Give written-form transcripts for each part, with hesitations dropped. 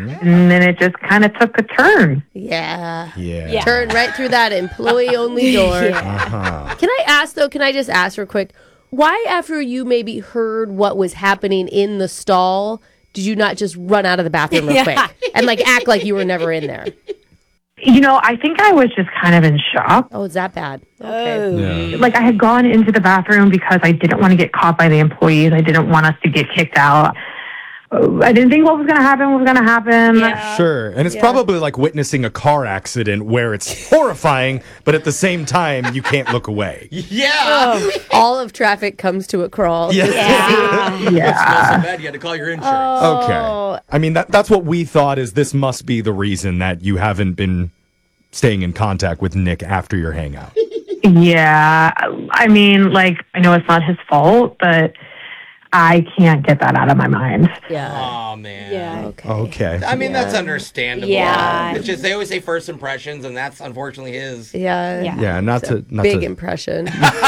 And then it just kind of took a turn. Yeah. Yeah. Turn right through that employee-only door. Uh-huh. Can I just ask real quick, why after you maybe heard what was happening in the stall, did you not just run out of the bathroom real quick and act like you were never in there? I think I was just kind of in shock. Oh, it's that bad. Okay. Yeah. I had gone into the bathroom because I didn't want to get caught by the employees. I didn't want us to get kicked out. I didn't think what was going to happen was going to happen. Yeah. Sure. And it's probably like witnessing a car accident where it's horrifying, but at the same time, you can't look away. Yeah. All of traffic comes to a crawl. Yeah. It smells Yeah. so bad you had to call your insurance. Oh. Okay. I mean, that's what we thought is this must be the reason that you haven't been staying in contact with Nick after your hangout. Yeah. I mean, I know it's not his fault, but I can't get that out of my mind. Yeah. Oh, man. Yeah. Okay. I mean, that's understandable. Yeah. It's just, they always say first impressions, and that's unfortunately his. Yeah. Yeah, not Big to impression.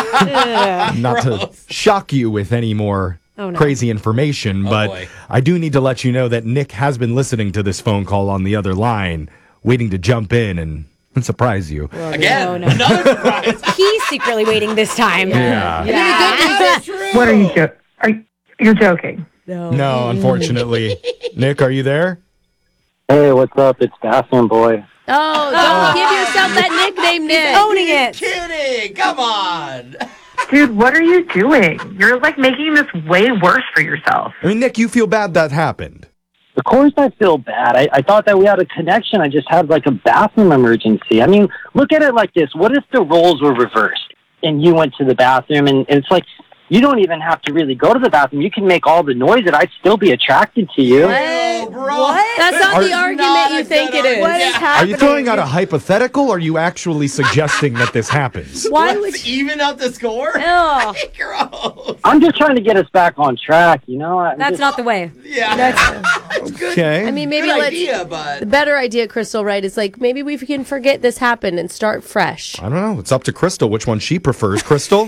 not to Gross. shock you with any more no. crazy information, but boy. I do need to let you know that Nick has been listening to this phone call on the other line, waiting to jump in and surprise you. Again, No. another surprise. He's secretly waiting this time. Yeah. That's true. What are you you're joking? No, unfortunately. Nick, are you there? Hey, what's up? It's Bathroom Boy. Oh, don't give yourself that nickname, Nick. Owning it. Kidding. Come on. Dude, what are you doing? You're making this way worse for yourself. I mean, Nick, you feel bad that happened. Of course I feel bad. I thought that we had a connection. I just had a bathroom emergency. I mean, look at it like this. What if the roles were reversed and you went to the bathroom and it's you don't even have to really go to the bathroom. You can make all the noise and I'd still be attracted to you. Oh, bro. What? That's not the argument not you a think good it is. What is Yeah. Are happening? you throwing out a hypothetical, or are you actually suggesting that this happens? Why would Let's even out the score? Ugh, Gross. I'm just trying to get us back on track, you know? that's not the way. Yeah. That's Okay. I mean, maybe Good let's. idea, The but better idea, Crystal, right, is maybe we can forget this happened and start fresh. I don't know. It's up to Crystal which one she prefers. Crystal?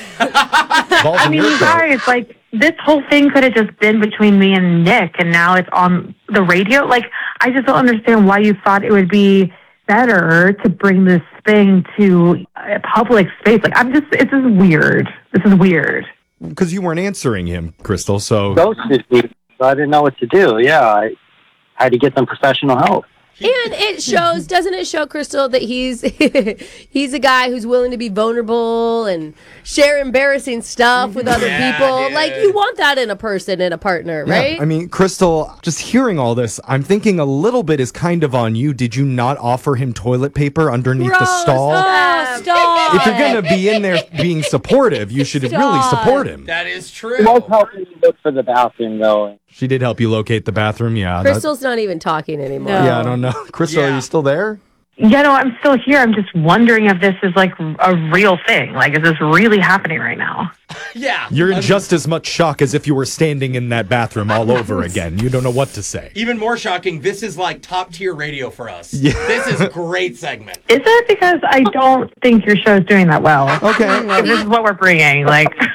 I mean, you guys, this whole thing could have just been between me and Nick, and now it's on the radio. I just don't understand why you thought it would be better to bring this thing to a public space. It's just weird. This is weird. Because you weren't answering him, Crystal, so... ghosted me, so I didn't know what to do. Yeah, I had to get some professional help. And it shows, doesn't it show, Crystal, that he's he's a guy who's willing to be vulnerable and share embarrassing stuff with other people. dude. You want that in a person, in a partner, right? Yeah, I mean, Crystal, just hearing all this, I'm thinking a little bit is kind of on you. Did you not offer him toilet paper underneath the Gross. stall? oh, stop. If you're going to be in there being supportive, you should really support him. that is true. It was helping me look for the bathroom, though. She did help you locate the bathroom, yeah. Crystal's not even talking anymore. No. Yeah, I don't know. Crystal, are Yeah. you still there? Yeah, no, I'm still here. I'm just wondering if this is a real thing. Is this really happening right now? Yeah. You're in just as much shock as if you were standing in that bathroom all over again. You don't know what to say. Even more shocking, this is top tier radio for us. Yeah. This is a great segment. Is it? Because I don't think your show's doing that well. Okay. If this is what we're bringing,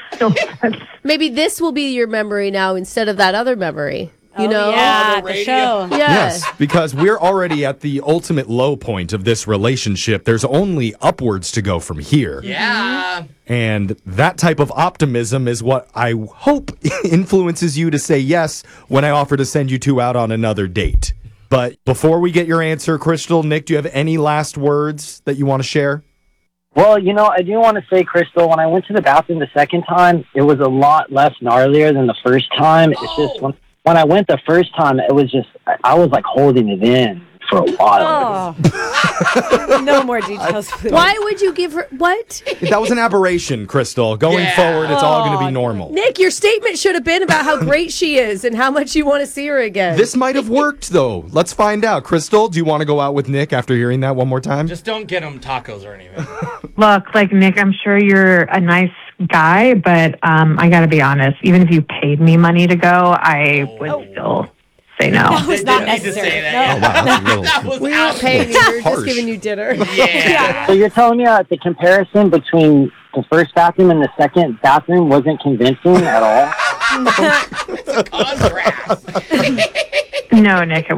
Maybe this will be your memory now instead of that other memory. You know? Yeah, the the radio. show. Yeah. Yes, because we're already at the ultimate low point of this relationship. There's only upwards to go from here. Yeah. And that type of optimism is what I hope influences you to say yes when I offer to send you two out on another date. But before we get your answer, Crystal, Nick, do you have any last words that you want to share? Well, I do want to say, Crystal, when I went to the bathroom the second time, it was a lot less gnarlier than the first time. It's just when I went the first time, it was just, I was holding it in for a while. Oh. No more details, please. Why would you give her what? That was an aberration, Crystal. Going Yeah. forward, it's all going to be normal. Nick, your statement should have been about how great she is and how much you want to see her again. This might have worked, though. Let's find out. Crystal, do you want to go out with Nick after hearing that one more time? Just don't get him tacos or anything. look, Nick, I'm sure you're a nice guy, but I got to be honest. Even if you paid me money to go, I would still say no. That was not Didn't need to necessary. say No. that. Oh, wow, that's a little... That was we weren't out. paying you, we were Harsh. just giving you dinner. Yeah. So you're telling me that the comparison between the first bathroom and the second bathroom wasn't convincing at all? Contrast. No, Nick,